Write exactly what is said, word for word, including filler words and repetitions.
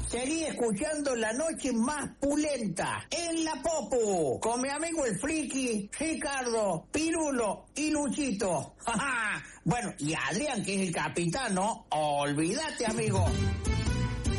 Seguí escuchando La Noche Más Pulenta en La Popu, con mi amigo el Friki, Ricardo, Pirulo y Luchito. Bueno, y Adrián, que es el capitán, ¿no? Olvídate, amigo.